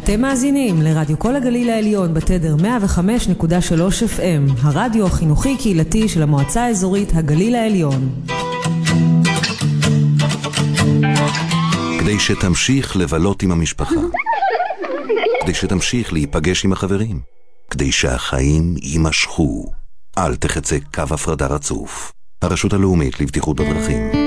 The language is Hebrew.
אתם מאזינים לרדיו כל הגליל העליון בתדר 105.3 FM, הרדיו החינוכי קהילתי של המועצה האזורית הגליל העליון. כדי שתמשיך לבלות עם המשפחה, כדי שתמשיך להיפגש עם החברים, כדי שהחיים יימשכו, אל תחצה קו הפרדה רצוף. הרשות הלאומית לבטיחות בדרכים.